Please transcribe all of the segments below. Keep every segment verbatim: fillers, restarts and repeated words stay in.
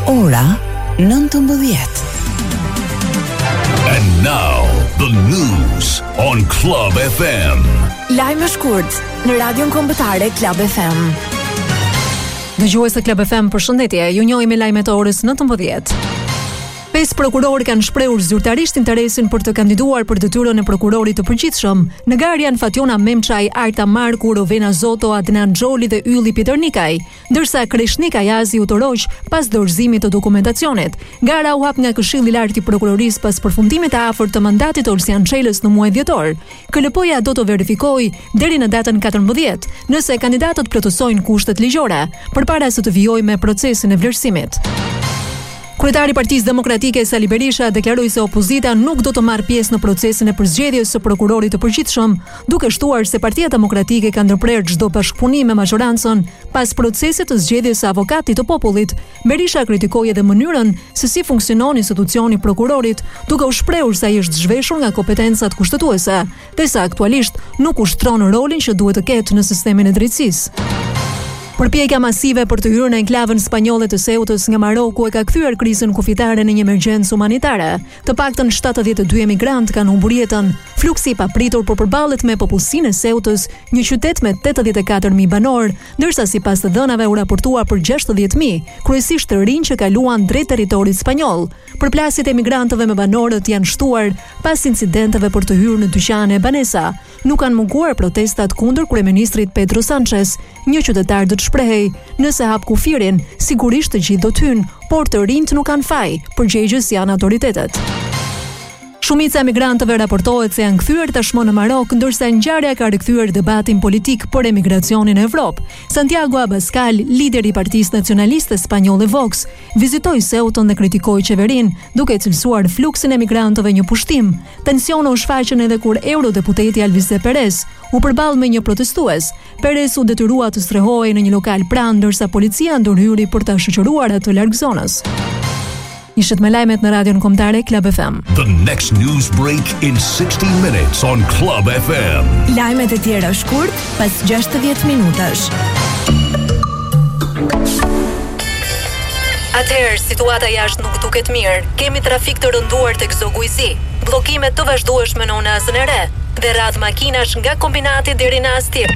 Ora nëntëmbëdhjetë. And now the news on Club F M. Lajme shkurt në Radion Kombëtare Club F M. Dëgjues të Club F M, përshëndetje. Ju njohim me lajmet e orës nëntëmbëdhjetë. Pesë prokurorë kanë shprehur zyrtarisht interesin për të kandiduar për detyrën e prokurorit të përgjithshëm. Në garë janë Fatjona Memçaj, Arta Marku, Rovena Zoto, Adnan Xholi dhe Ylli Piternikaj, ndërsa Kreshnika Jazi u toroq pas dorëzimit të dokumentacionit. Gara u hap nga Këshilli i Lartë i Prokurorisë pas përfundimit të afërt të mandatit të Olsian Çelës në muaj dhjetor. K L P-ja do të verifikojë deri në datën katërmbëdhjetë nëse kandidatët plotësojnë kushtet ligjore, përpara se të vijojë me procesin e vlerësimit. Kryetari i Partisë Demokratike Sali Berisha deklaroi se opozita nuk do të marrë pjesë në procesin e përzgjedhjes së prokurorit të përgjithshëm, duke shtuar se Partia Demokratike ka ndërprerë çdo bashkëpunim me mazhorancën pas procesit të zgjedhjes së avokatit të popullit. Berisha kritikoi edhe mënyrën se si funksionon institucioni i prokurorit, duke u shprehur se ai është zhveshur nga kompetencat kushtetuese, derisa aktualisht nuk ushtron rolin që duhet të ketë në sistemin e drejtësisë. Përpjekja masive për të hyrë në enklavën spanjolle të Ceutës nga Maroku e ka kthyer krizën kufitare në një emergjencë humanitare. Të paktën shtatëdhjetë e dy emigrantë kanë humbur jetën. Fluksi i papritur po përballet me popullsinë e Ceutës, një qytet me tetëdhjetë e katër mijë banor, ndërsa sipas të dhënave u raportua për gjashtëdhjetë mijë, kryesisht të rinj që kaluan drejt territorit spanjoll. Përplasjet e emigrantëve me banorët janë shtuar pas incidenteve për të hyrë në dyqane e banesa. Nuk kanë munguar protestat kundër kryeministrit Pedro Sanchez, një qytetar do të shprehej, nëse hap kufirin, sigurisht të gjithë do të hynë, por të rinjt nuk kanë faj, përgjegjës janë autoritetet. Shumica e emigrantëve raportohet se janë kthyer tashmë në Marok, ndërsa ngjarja ka rikthyer debatin politik për emigracionin në Evropë. Santiago Abascal, lideri i Partisë Nacionaliste Spanjolle Vox, vizitoi Ceutën dhe kritikoi qeverinë, duke cilësuar fluksin e emigrantëve një pushtim. Tensione u shfaqën edhe kur eurodeputeti Alvise Perez u përball me një protestues. Perez u detyrua të strehohej në një lokal pranë, ndërsa policia ndërhyri për ta shoqëruar atë larg zonës. Ishit me lajmet në Radion Kombëtare Club F M. The next news break in sixty minutes on Club F M. Lajmet e tjera shkurt pas gjashtëdhjetë minutash. Atëherë, situata jashtë nuk duket mirë. Kemi trafik të rënduar tek Zoguizi, bllokime të vazhdueshme në Onazën e Re dhe radh makinash nga kombinati deri në Astir.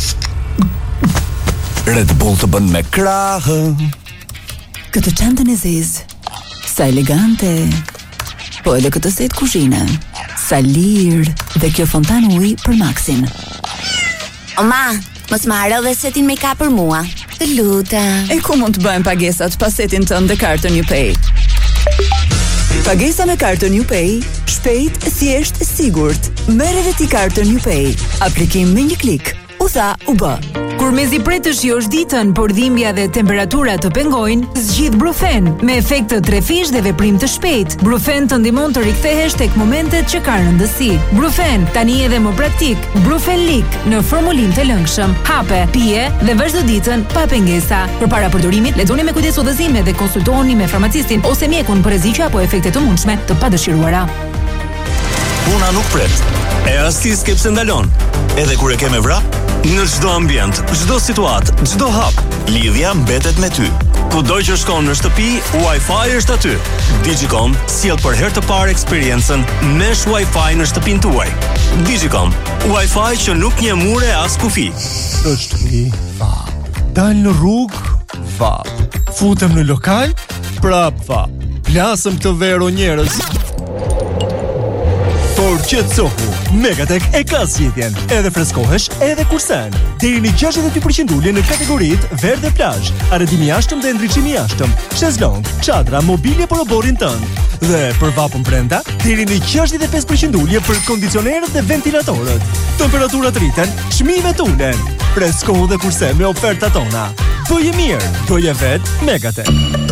Red Bull të bën me krahë. Këtë çantën e zezë, sa elegante, po edhe këtë set kuzhine, sa lirë, dhe kjo fontan uji për Maxin. Oma, mos më haro dhe setin make-up për mua. Të lutem. E ku mund të bëjmë pagesat pas setin tënd dhe kartën UPay? Pagesa me kartën UPay, shpejt, thjesht, sigurt. Merr edhe ti kartën UPay. Aplikim me një klik. U tha, u bë. Kur mezi pret të shijosh ditën, por dhimbja dhe temperatura të pengojnë, zgjidh Brufen me efekt të trefish dhe veprim të shpejt. Brufen të ndihmon të rikthehesh tek momentet që ka rëndësi. Brufen, tani edhe më praktik. Brufen Lik në formulim të lëngshëm. Hape, pije dhe vazhdo ditën pa pengesa. Përpara përdorimit, lexoni me kujdes udhëzimet dhe konsultohuni me farmacistin ose mjekun për rreziqe apo efekte të mundshme të padëshiruara. Puna nuk pret. E as ti s'ke pse ndalon. Edhe kur e ke me vrap, në çdo ambient, çdo situatë, çdo hap, lidhja mbetet me ty. Kudo që shkon në shtëpi, Wi-Fi është aty. Digicom sjell për herë të parë eksperiencën mesh Wi-Fi në shtëpinë tuaj. Digicom, Wi-Fi që nuk njeh mure as kufi. Në shtëpi, vap. Dal në rrugë, vap. Futem në lokal, prap vap. Plasëm këtë vero njerëz. Por qetësohu, Megatek e ka zgjidhjen. Edhe freskohesh, edhe kursen. Deri në gjashtëdhjetë e dy përqind ulje në kategoritë verdh dhe plazh, arretimi jashtëm dhe ndriçimi jashtëm, shezlong, çadra, mobilje për oborrin tënd. Dhe për vapën brenda, deri në gjashtëdhjetë e pesë përqind ulje për kondicionerët dhe ventilatorët. Temperaturat rriten, çmimet ulen. Freskohu dhe kursen me ofertat tona. Bëje mirë, bëje vet Megatek.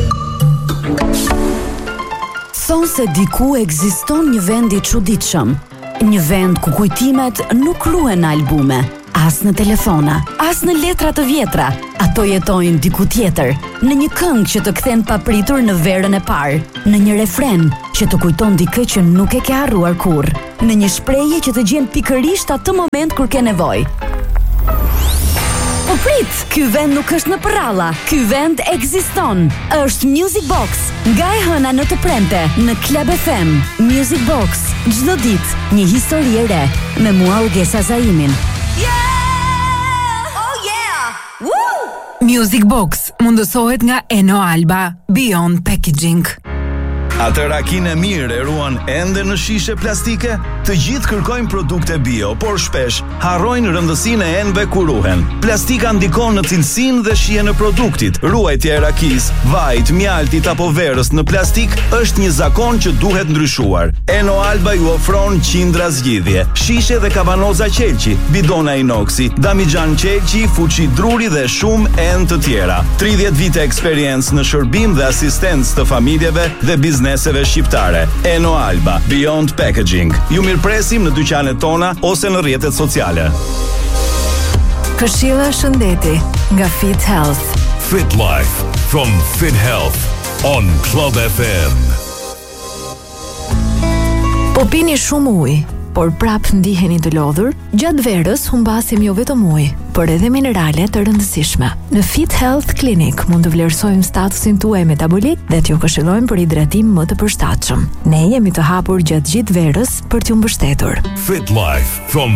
Thonë se diku ekziston një vend i çuditshëm, një vend ku kujtimet nuk ruhen në albume, as në telefona, as në letra të vjetra. Ato jetojnë diku tjetër, në një këngë që të kthen papritur në verën e parë, në një refren që të kujton dikë që nuk e ke harruar kurrë, në një shprehje që të gjen pikërisht atë moment kur ke nevojë. Po prit, ky vend nuk është në përralla. Ky vend ekziston. Është Music Box. Nga e hëna në të premte në Club F M. Music Box. Çdo ditë një histori e re me mua Ugesa Zaimin. Yeah! Oh yeah! Woo! Music Box mundësohet nga Eno Alba, Beyond Packaging. Atë rakinë e mirë e ruan ende në shishe plastike? Të gjithë kërkojnë produkte bio, por shpesh harrojnë rëndësinë e enëve kur ruhen. Plastika ndikon në cilësinë dhe shijen e produktit. Ruajtja e rakisë, vajit, mjaltit apo verës në plastik është një zakon që duhet ndryshuar. Eno Alba ju ofron qindra zgjidhje: shishe dhe kavanoza qelqi, bidona inoksi, damigjan qelqi, fuçi druri dhe shumë enë të tjera. tridhjetë vite eksperiencë në shërbim dhe asistencë të familjeve dhe bizneseve shqiptare. Eno Alba, Beyond Packaging. Ju mirpresim në dyqanet tona ose në rrjetet sociale. Këshilla shëndeti nga Fit Health. Fit Life from Fit Health on Club F M. Po pini shumë ujë, por prap ndiheni të lodhur? Gjatë verës humbasim jo vetëm ujë, por edhe minerale të rëndësishme. Në Fit Health Clinic mund të vlerësojmë statusin tuaj metabolik dhe t'ju këshillojmë për hidratim më të përshtatshëm. Ne jemi të hapur gjatë gjithë verës për t'ju mbështetur. Fit Life from